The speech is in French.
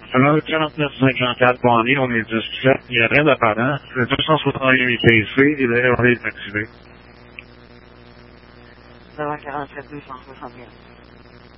Alors, 4954 Bonnie, on est 17, il n'y a rien d'apparent. Le 261 ITC et le RV est activé. 47 261.